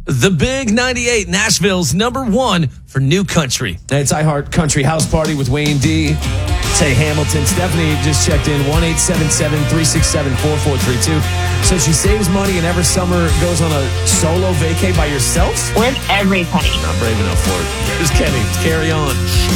The Big 98, Nashville's number one for new country. It's iHeart Country House Party with Wayne D. Say Hamilton. Stephanie just checked in 1-877-367-4432. So she saves money and every summer goes on a solo vacay by yourself? Worth every penny. Not brave enough for it. Here's Kenny. Carry on.